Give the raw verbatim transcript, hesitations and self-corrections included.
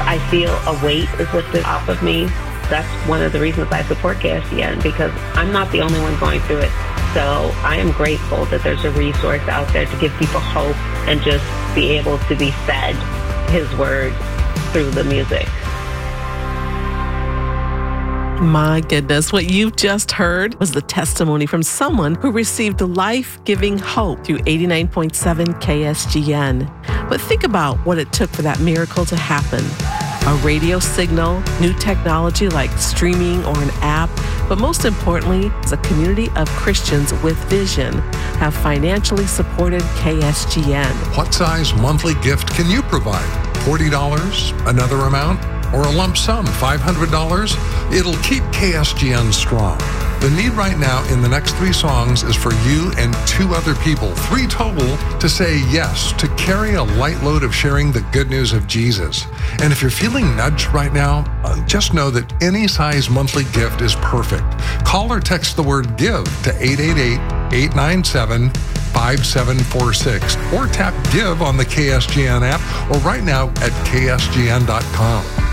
I feel a weight is lifted off of me. That's one of the reasons I support K S G N, because I'm not the only one going through it. So I am grateful that there's a resource out there to give people hope and just be able to be fed His word through the music. My goodness, what you've just heard was the testimony from someone who received life-giving hope through eighty-nine point seven K S G N. But think about what it took for that miracle to happen. A radio signal, new technology like streaming or an app, but most importantly, as a community of Christians with vision have financially supported K S G N. What size monthly gift can you provide? forty dollars? Another amount? Or a lump sum, five hundred dollars? It'll keep K S G N strong. The need right now in the next three songs is for you and two other people, three total, to say yes, to carry a light load of sharing the good news of Jesus. And if you're feeling nudged right now, uh, just know that any size monthly gift is perfect. Call or text the word GIVE to eight eight eight, eight nine seven, five seven four six or tap GIVE on the K S G N app or right now at K S G N dot com.